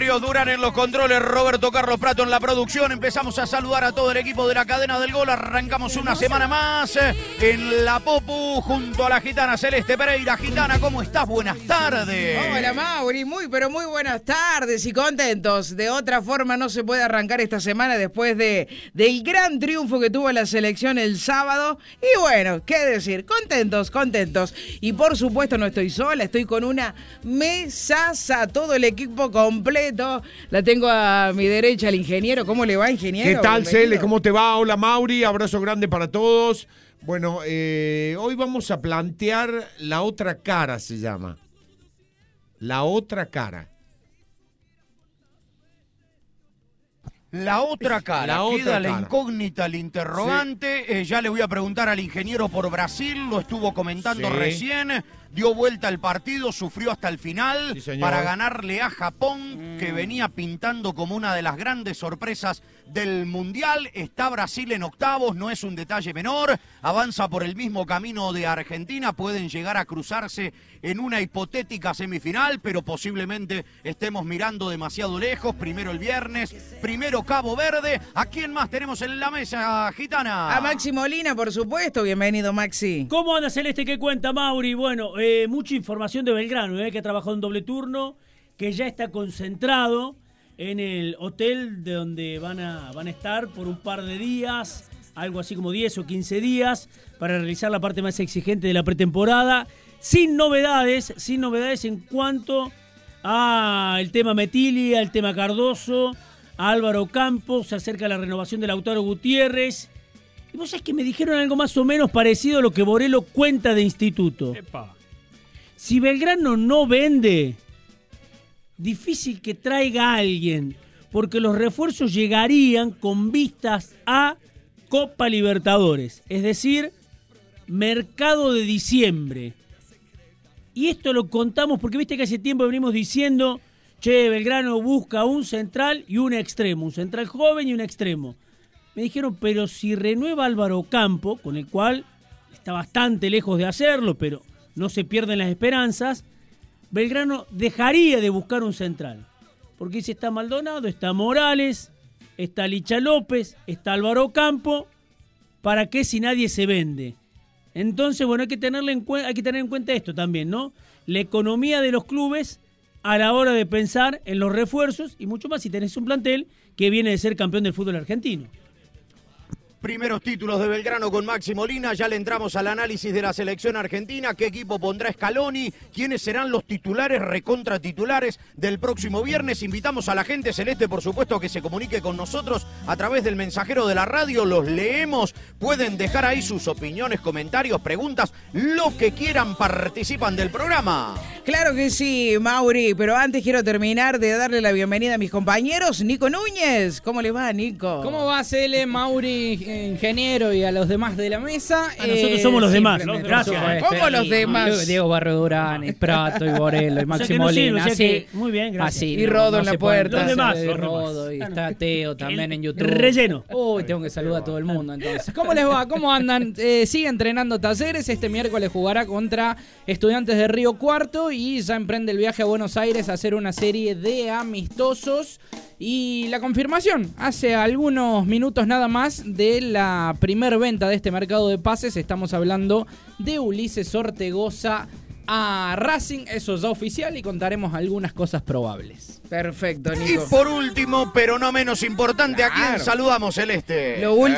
Berrios Durán en los controles, Roberto Carlos Prato en la producción. Empezamos a saludar a todo el equipo de la cadena del gol. Arrancamos una semana más en la Popu junto a la gitana Celeste Pereira. Gitana, ¿cómo estás? Buenas tardes. Hola Mauri, pero muy buenas tardes y contentos. De otra forma no se puede arrancar esta semana después del gran triunfo que tuvo la selección el sábado. Y bueno, qué decir, contentos. Y por supuesto no estoy sola, estoy con una mesaza, todo el equipo completo. La tengo a mi derecha, el ingeniero. ¿Cómo le va, ingeniero? ¿Qué tal, Bienvenido. Cele? ¿Cómo te va? Hola, Mauri. Abrazo grande para todos. Bueno, hoy vamos a plantear la otra cara, se llama. La otra cara. La otra cara, La otra queda cara. la incógnita, el interrogante. Ya le voy a preguntar al ingeniero por Brasil, lo estuvo comentando Sí. recién. Dio vuelta al partido, sufrió hasta el final Sí, señor. para ganarle a Japón, que venía pintando como una de las grandes sorpresas del Mundial. Está Brasil en octavos, no es un detalle menor. Avanza por el mismo camino de Argentina. Pueden llegar a cruzarse en una hipotética semifinal, pero posiblemente estemos mirando demasiado lejos. Primero el viernes, primero Cabo Verde. ¿A quién más tenemos en la mesa, gitana? A Maxi Molina, por supuesto. Bienvenido, Maxi. ¿Cómo anda, Celeste? ¿Qué cuenta, Mauri? Bueno, mucha información de Belgrano, que ha trabajado en doble turno, que ya está concentrado en el hotel de donde van a estar por un par de días, algo así como 10 o 15 días, para realizar la parte más exigente de la pretemporada, sin novedades en cuanto al tema Metilli, al tema Cardoso, a Álvaro Campos. Se acerca la renovación de Lautaro Gutiérrez. Y vos sabés que me dijeron algo más o menos parecido a lo que Borelo cuenta de Instituto. Epa. Si Belgrano no vende, difícil que traiga a alguien, porque los refuerzos llegarían con vistas a Copa Libertadores, es decir, mercado de diciembre. Y esto lo contamos porque viste que hace tiempo venimos diciendo, che, Belgrano busca un central y un extremo, un central joven y un extremo. Me dijeron, pero si renueva Álvaro Campo, con el cual está bastante lejos de hacerlo, pero no se pierden las esperanzas, Belgrano dejaría de buscar un central. Porque si está Maldonado, está Morales, está Licha López, está Álvaro Campo, ¿para qué si nadie se vende? Entonces, bueno, hay que tener en cuenta esto también, ¿no? La economía de los clubes a la hora de pensar en los refuerzos y mucho más si tenés un plantel que viene de ser campeón del fútbol argentino. Primeros títulos de Belgrano con Maxi Molina. Ya le entramos al análisis de la selección argentina. ¿Qué equipo pondrá Scaloni? ¿Quiénes serán los titulares, recontratitulares del próximo viernes? Invitamos a la gente celeste, por supuesto, a que se comunique con nosotros a través del mensajero de la radio. Los leemos. Pueden dejar ahí sus opiniones, comentarios, preguntas, lo que quieran. Participan del programa. Claro que sí, Mauri, pero antes quiero terminar de darle la bienvenida a mis compañeros. Nico Núñez, ¿cómo les va, Nico? ¿Cómo va, Cele, Mauri, ingeniero, y a los demás de la mesa? Nosotros somos los demás. Simplemente, Gracias. por supuesto. ¿Cómo los demás? Diego Barrio Durán, y Prato, y Borelo, y Maxi que no sirve, Molina. o sea que- muy bien, gracias. Así, Y Rodo en la se puede puerta. pasar Los demás, de los demás. Rodo, y está Teo también en YouTube. Relleno. Uy, tengo que saludar a todo el mundo entonces. ¿Cómo les va? ¿Cómo andan? Sigue entrenando Talleres. Este miércoles jugará contra Estudiantes de Río Cuarto y ya emprende el viaje a Buenos Aires a hacer una serie de amistosos. Y la confirmación, hace algunos minutos nada más, de la primer venta de este mercado de pases. Estamos hablando de Ulises Ortegoza a Racing, eso ya oficial, y contaremos algunas cosas probables. Perfecto, Y Nico. por último, pero no menos importante, ¿a quién Claro. saludamos, Celeste?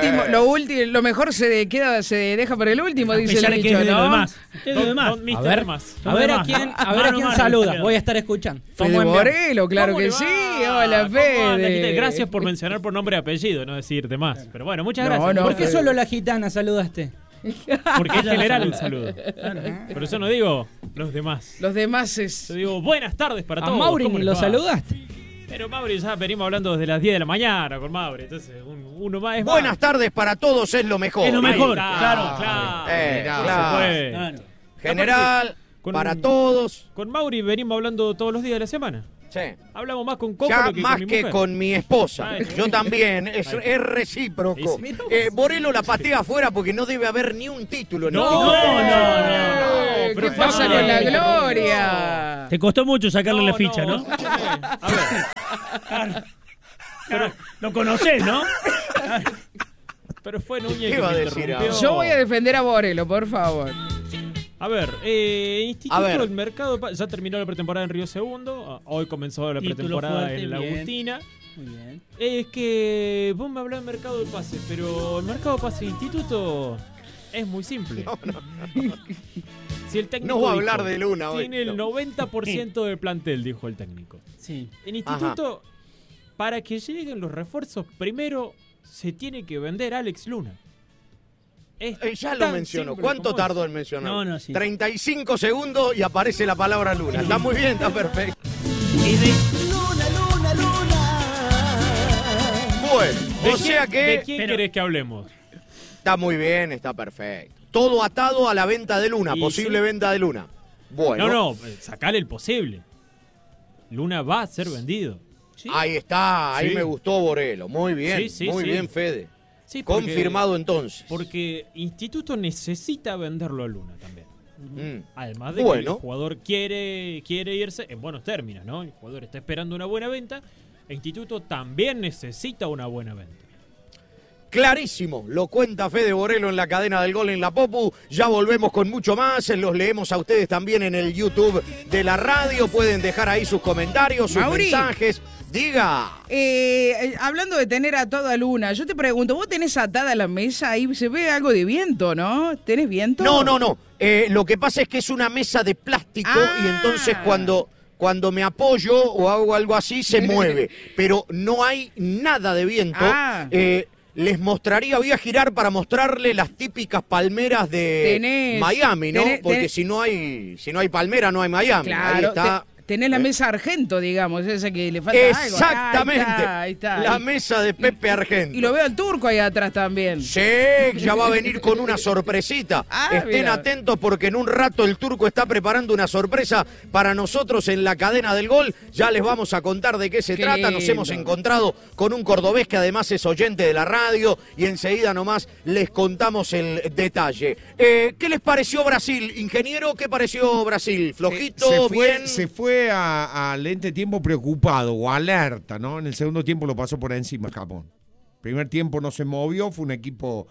Lo mejor se deja para el último, dice Pesar el que es dicho, de lo ¿no? demás. Es de lo demás. Don Mister A ver, Demás. a ver a Demás. quién, Mano, mano, saluda. queda. Voy a estar escuchando. Fede ¿Cómo envió? Borelo, claro ¿Cómo que le va? sí. Hola, ¿Cómo anda, Fede. Gitana? Gracias por mencionar por nombre y apellido, no decir demás. Pero bueno, muchas No, gracias. no, ¿Por qué Fede. solo la gitana saludaste? Porque es Ella general lo el saluda. saludo. Por eso no digo los demás. Los demás es... Yo digo buenas tardes para A todos. Mauri ¿Cómo ni les lo va? saludaste. Pero Mauri, ya venimos hablando desde las 10 de la mañana con Mauri. Entonces, uno más es más. Buenas tardes para todos, es lo mejor. Es lo mejor, Ahí está. claro. Claro. Claro. Se puede. Claro. General, Con- para todos. Con Mauri venimos hablando todos los días de la semana. Sí. Hablamos más con Coco Ya que más con mi que mujer. con mi esposa. Bueno. Yo también, es recíproco. Borelo la patea afuera porque no debe haber ni un título. No, ¿Qué pero pasa Fabio, con la no. gloria? Mendoza. Te costó mucho sacarle la ficha, ¿no? Escúchame. A ver, Claro, lo conocés, ¿no? pero fue Núñez ¿Qué que va a me decir interrumpió. ahora? Yo voy a defender a Borelo, por favor. A ver, Instituto A ver. del Mercado ya terminó la pretemporada en Río Segundo. Hoy comenzó la Título pretemporada fuerte, en la bien. Agustina. Muy bien. Es que vos me hablás del mercado de pases, pero el mercado de pases de Instituto es muy simple. Si el técnico No va a dijo, hablar de Luna hoy. tiene el 90% del plantel, dijo el técnico. Sí. En Instituto, para que lleguen los refuerzos, primero se tiene que vender Alex Luna. Es Ya lo tan mencionó. simple ¿Cuánto como tardó eso. en mencionar? No, sí. 35 segundos y aparece la palabra Luna. Está muy bien, está perfecto. Y de- Bueno, ¿De o sea quién- ¿De que quién Pero- querés que hablemos? está muy bien, está perfecto. Todo atado a la venta de Luna, Y posible sí. venta de Luna. Bueno, No, sacale el posible. Luna va a ser vendido. ahí está, ahí Sí. me gustó Borelo. Muy bien, Sí, sí, muy sí. bien, Fede. Sí, porque- Confirmado entonces. Porque Instituto necesita venderlo a Luna también. Mm. Además de Bueno. que el jugador quiere irse en buenos términos, ¿no? El jugador está esperando una buena venta. El Instituto también necesita una buena venta. Clarísimo, lo cuenta Fede Borelo en la cadena del gol en la Popu. Ya volvemos con mucho más, los leemos a ustedes también en el YouTube de la radio. Pueden dejar ahí sus comentarios, sus Mauri. mensajes. Diga. Hablando de tener a toda Luna, yo te pregunto, ¿vos tenés atada la mesa ahí? Se ve algo de viento, ¿no? ¿Tenés viento? No. Lo que pasa es que es una mesa de plástico y entonces cuando me apoyo o hago algo así se mueve. Pero no hay nada de viento. Les mostraría, voy a girar para mostrarle las típicas palmeras de Tenés- Miami, ¿no? tenés- Porque tenés- si no hay palmera, no hay Miami. Ahí Claro, está. tenés la mesa Argento, digamos, esa que le falta algo. Exactamente. Ahí está. La mesa de Pepe Argento. Y lo veo al turco ahí atrás también. Sí, ya va a venir con una sorpresita. Estén mira. atentos porque en un rato el turco está preparando una sorpresa para nosotros en la cadena del gol. Ya les vamos a contar de qué se Qué trata. Nos lindo. hemos encontrado con un cordobés que además es oyente de la radio y enseguida nomás les contamos el detalle. ¿Qué les pareció Brasil, ingeniero? ¿Qué pareció Brasil? ¿Flojito? ¿Bien? Se fue al ente tiempo preocupado o alerta, ¿no? En el segundo tiempo lo pasó por encima Japón. Primer tiempo no se movió, fue un equipo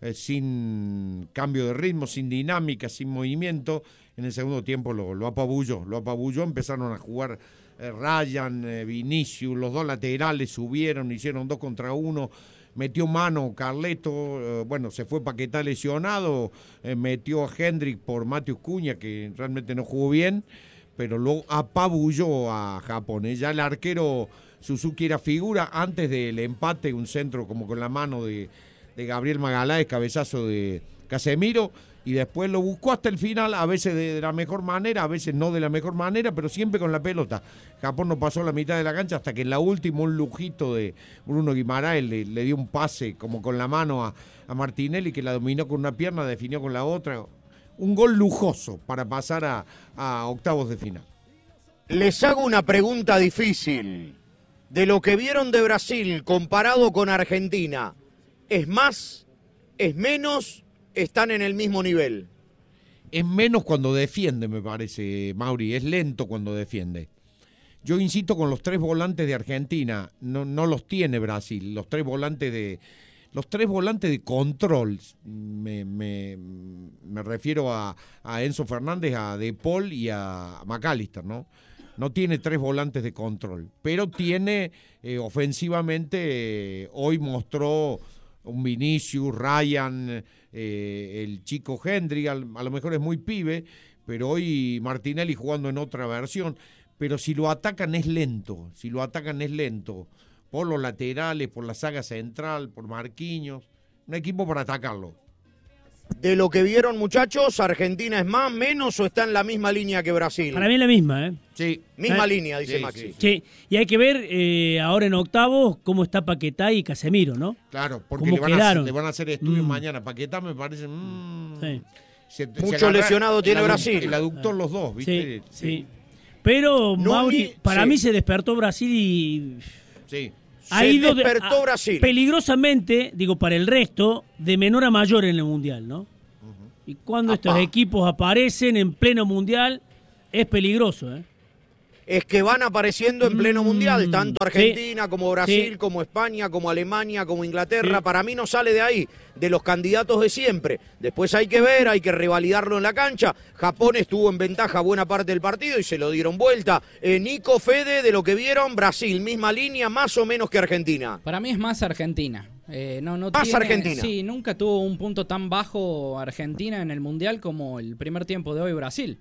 sin cambio de ritmo, sin dinámica, sin movimiento. En el segundo tiempo lo apabulló, empezaron a jugar Ryan, Vinicius, los dos laterales subieron, hicieron 2 contra 1. Metió mano Carleto, se fue Paquetá lesionado, metió a Hendrik por Matheus Cunha, que realmente no jugó bien, pero lo apabulló a Japón. Ya el arquero Suzuki era figura antes del empate, un centro como con la mano de Gabriel Magaláes, cabezazo de Casemiro, y después lo buscó hasta el final, a veces de la mejor manera, a veces no de la mejor manera, pero siempre con la pelota. Japón no pasó la mitad de la cancha hasta que en la última un lujito de Bruno Guimaraes le dio un pase como con la mano a Martinelli, que la dominó con una pierna, definió con la otra. Un gol lujoso para pasar a octavos de final. Les hago una pregunta difícil. De lo que vieron de Brasil comparado con Argentina, ¿es más? ¿Es menos? ¿Están en el mismo nivel? Es menos cuando defiende, me parece, Mauri. Es lento cuando defiende. Yo insisto con los 3 volantes de Argentina. No los tiene Brasil. Los tres volantes de control. Me refiero a Enzo Fernández, a De Paul y a McAllister, ¿no? No tiene 3 volantes de control, pero tiene ofensivamente, hoy mostró un Vinicius, Ryan, el chico Hendrik, a lo mejor es muy pibe, pero hoy Martinelli jugando en otra versión, pero si lo atacan es lento, por los laterales, por la saga central, por Marquinhos, un equipo para atacarlo. De lo que vieron, muchachos, ¿Argentina es más, menos o está en la misma línea que Brasil? Para mí es la misma, ¿eh? Sí. Misma línea, dice Sí, Maxi. sí. Sí, y hay que ver ahora en octavos cómo está Paquetá y Casemiro, ¿no? Claro, porque ¿Cómo le quedaron? van a hacer estudios mañana. Paquetá me parece... Sí. Mucho lesionado tiene Brasil. El aductor los dos, ¿viste? Sí. Pero, No, Mauri, para sí. mí se despertó Brasil y Sí. ha Se ido despertó Brasil. peligrosamente, digo, para el resto, de menor a mayor en el Mundial, ¿no? Y cuando estos Apá. equipos aparecen en pleno Mundial, es peligroso, ¿eh? es que van apareciendo en pleno mundial, tanto Argentina como Brasil, Sí. como España, como Alemania, como Inglaterra. Sí. Para mí no sale de ahí, de los candidatos de siempre. Después hay que ver, hay que revalidarlo en la cancha. Japón estuvo en ventaja buena parte del partido y se lo dieron vuelta. Nico, Fede, de lo que vieron, Brasil, misma línea, más o menos que Argentina. Para mí es más Argentina. No Más tiene- Argentina. Sí, nunca tuvo un punto tan bajo Argentina en el Mundial como el primer tiempo de hoy Brasil.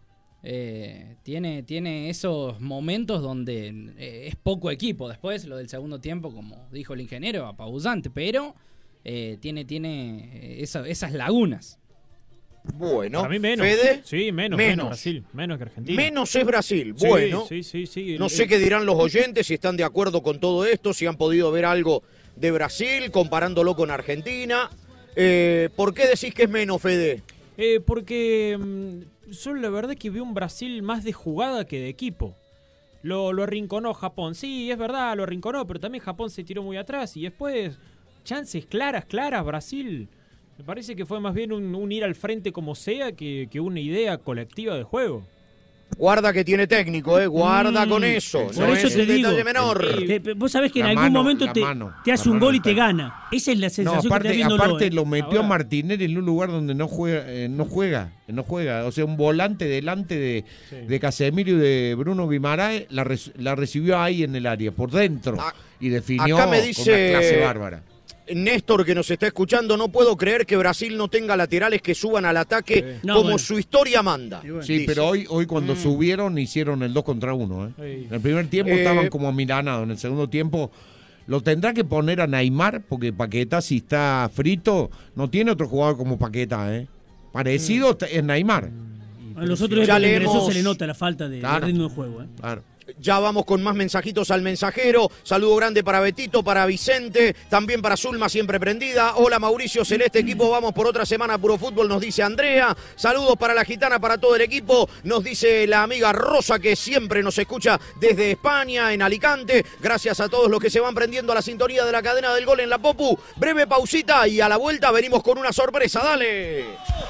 Tiene esos momentos donde es poco equipo. Después lo del segundo tiempo, como dijo el ingeniero, apabullante, pero tiene esas lagunas. Bueno, Para mí menos. Fede, Sí, menos Brasil. Menos que Argentina. menos es Brasil. Sí, Bueno, sí. no sé qué dirán los oyentes, si están de acuerdo con todo esto, si han podido ver algo de Brasil, comparándolo con Argentina. ¿Por qué decís que es menos, Fede? Porque yo la verdad es que vi un Brasil más de jugada que de equipo. Lo arrinconó Japón. Sí, es verdad, lo arrinconó, pero también Japón se tiró muy atrás. Y después, chances claras, Brasil. Me parece que fue más bien un ir al frente como sea que una idea colectiva de juego. Guarda que tiene técnico, guarda con eso. Por No eso es te un digo, detalle menor. Vos sabés que en La algún mano, momento la te mano, hace la un mano gol y está. te gana. Esa es la No, sensación que te da aparte viéndolo. lo metió Ahora. a Martinelli en un lugar donde no juega. O sea, un volante delante de Casemiro y de Bruno Guimaraes la recibió ahí en el área, por dentro. Ah, Y definió acá me con dice- una clase bárbara. Néstor, que nos está escuchando, no puedo creer que Brasil no tenga laterales que suban al ataque No, como bueno. su historia manda. Y bueno. Sí, dice. pero hoy cuando subieron hicieron el 2 contra 1. Sí. En el primer tiempo estaban como amilanados. En el segundo tiempo lo tendrá que poner a Neymar, porque Paquetá, si está frito, no tiene otro jugador como Paquetá. Parecido es Neymar. A los otros Ya días que ingresó leemos- se le nota la falta de Claro. ritmo de juego. Claro. Ya vamos con más mensajitos al mensajero. Saludo grande para Betito, para Vicente, también para Zulma, siempre prendida. Hola Mauricio Celeste, equipo, vamos por otra semana Puro Fútbol, nos dice Andrea. Saludos para la gitana, para todo el equipo. Nos dice la amiga Rosa, que siempre nos escucha desde España, en Alicante. Gracias a todos los que se van prendiendo a la sintonía de la cadena del gol en la Popu. Breve pausita y a la vuelta venimos con una sorpresa. Dale.